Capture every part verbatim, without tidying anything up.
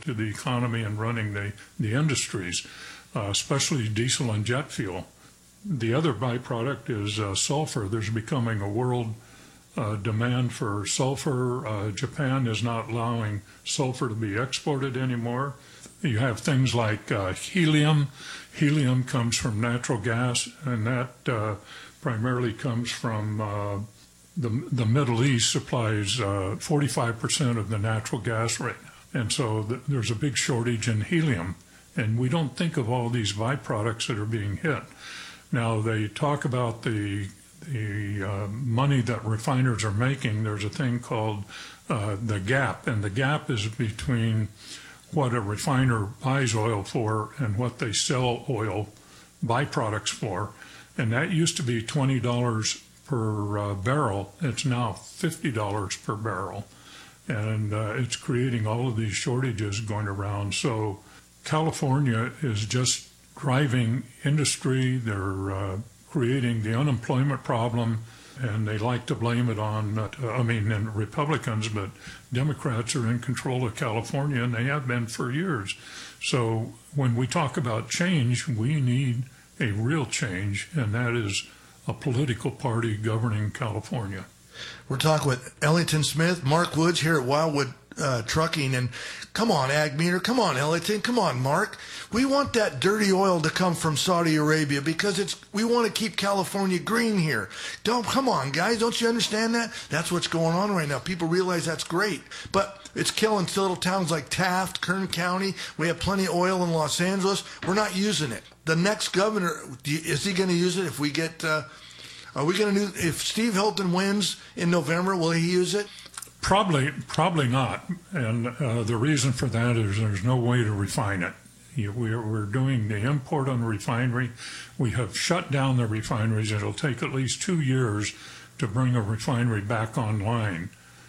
to the economy and running the, the industries, uh, especially diesel and jet fuel. The other byproduct is uh, sulfur. There's becoming a world uh, demand for sulfur. Uh, Japan is not allowing sulfur to be exported anymore. You have things like uh, helium. Helium comes from natural gas, and that uh, primarily comes from uh, the, the Middle East supplies uh, forty-five percent of the natural gas right now. And so th- there's a big shortage in helium, and we don't think of all these byproducts that are being hit. Now, they talk about the, the uh, money that refiners are making. There's a thing called uh, the gap, and the gap is between what a refiner buys oil for and what they sell oil byproducts for. And that used to be twenty dollars per uh, barrel. It's now fifty dollars per barrel. And uh, it's creating all of these shortages going around. So California is just driving industry. They're uh, creating the unemployment problem. And they like to blame it on, uh, I mean, and Republicans, but Democrats are in control of California, and they have been for years. So when we talk about change, we need a real change, and that is a political party governing California. We're talking with Ellington Smith, Mark Woods here at Wildwood uh, Trucking, and come on, Ag Meter, come on, Ellington, come on, Mark. We want that dirty oil to come from Saudi Arabia because it's we want to keep California green here. Don't come on, guys, don't you understand that? That's what's going on right now. People realize that's great, but it's killing little towns like Taft, Kern County. We have plenty of oil in Los Angeles. We're not using it. The next governor, is he going to use it if we get? Uh, are we going to do? If Steve Hilton wins in November, will he use it? Probably, probably not. And uh, the reason for that is there's no way to refine it. You, we're, we're doing the import on the refinery. We have shut down the refineries. It'll take at least two years to bring a refinery back online.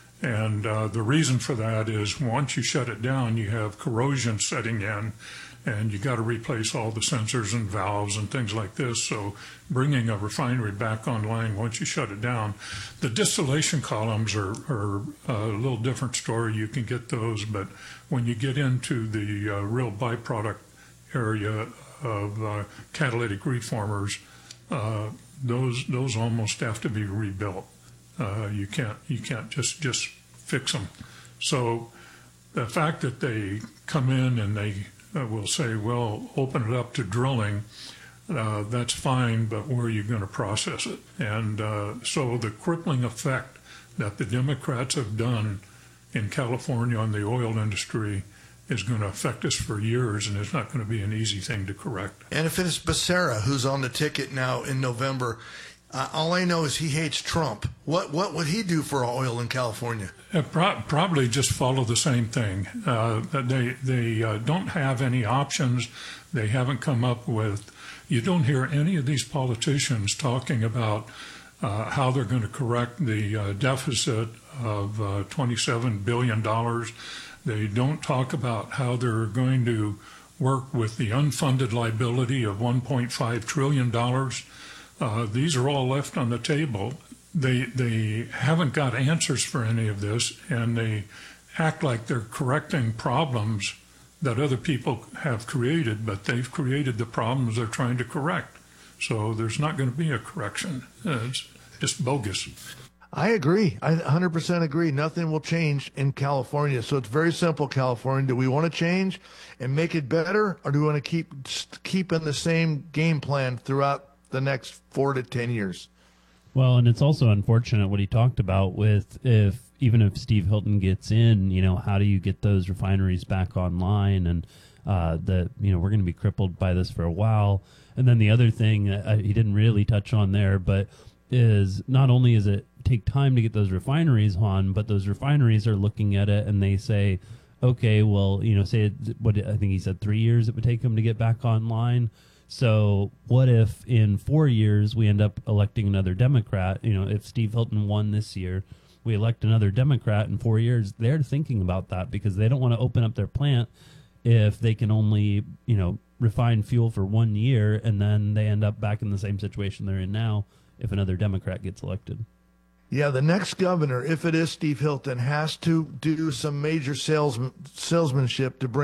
And uh, the reason for that is once you shut it down, you have corrosion setting in, and you got to replace all the sensors and valves and things like this. So bringing a refinery back online once you shut it down, the distillation columns are, are a little different story. You can get those, but when you get into the uh, real byproduct area of uh, catalytic reformers, uh, those those almost have to be rebuilt. Uh, you can't you can't just just fix them. So the fact that they come in and they uh, will say, well, open it up to drilling, uh, that's fine, but where are you going to process it? And uh, so the crippling effect that the Democrats have done in California on the oil industry is going to affect us for years, and it's not going to be an easy thing to correct. And if it's Becerra who's on the ticket now in November, Uh, all I know is he hates Trump. What what would he do for oil in California? Uh, pro- probably just follow the same thing. Uh, they they uh, don't have any options. They haven't come up with. You don't hear any of these politicians talking about uh, how they're going to correct the uh, deficit of uh, twenty-seven billion dollars. They don't talk about how they're going to work with the unfunded liability of one point five trillion dollars. Uh, these are all left on the table. They they haven't got answers for any of this, and they act like they're correcting problems that other people have created, but they've created the problems they're trying to correct. So there's not going to be a correction. Uh, it's just bogus. I agree. I one hundred percent agree. Nothing will change in California. So it's very simple, California. Do we want to change and make it better, or do we want to keep keep in the same game plan throughout the next four to ten years? Well, and it's also unfortunate what he talked about with if even if Steve Hilton gets in, you know, how do you get those refineries back online? And uh, the you know we're going to be crippled by this for a while. And then the other thing uh, he didn't really touch on there, but is not only is it take time to get those refineries on, but those refineries are looking at it and they say, okay, well, you know, say what I think he said three years it would take them to get back online. So what if in four years we end up electing another Democrat? You know, if Steve Hilton won this year, we elect another Democrat in four years. They're thinking about that because they don't want to open up their plant if they can only, you know, refine fuel for one year, and then they end up back in the same situation they're in now if another Democrat gets elected. Yeah, the next governor, if it is Steve Hilton, has to do some major sales, salesmanship to bring